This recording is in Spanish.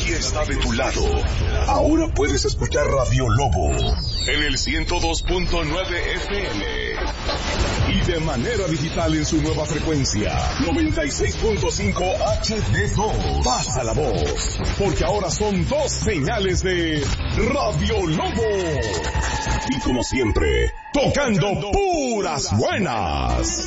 Nadie está de tu lado. Ahora puedes escuchar Radio Lobo en el 102.9 FM y de manera digital en su nueva frecuencia 96.5 HD2. Pasa la voz, porque ahora son 2 señales de Radio Lobo. Y como siempre, tocando puras buenas.